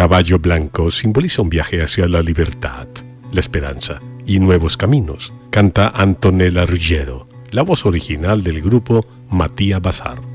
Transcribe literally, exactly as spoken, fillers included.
caballo blanco simboliza un viaje hacia la libertad, la esperanza y nuevos caminos, canta Antonella Ruggiero, la voz original del grupo Matías Bazar.